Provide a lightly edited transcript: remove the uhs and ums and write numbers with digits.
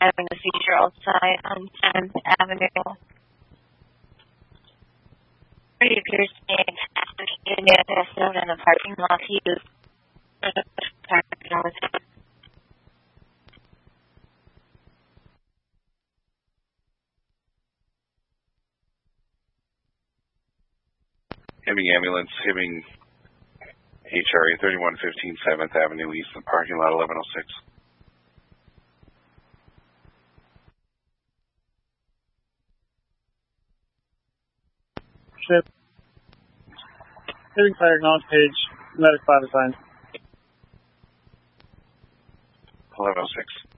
having a seizure outside on 10th Avenue. He appears to be intoxicated and aggressive in the parking lot. He used parking lot with him. Hibbing ambulance, Hibbing HRA 3115 7th Avenue East, the parking lot 1106. Ship. Hibbing fire acknowledge page, medic 5 assigned. 1106.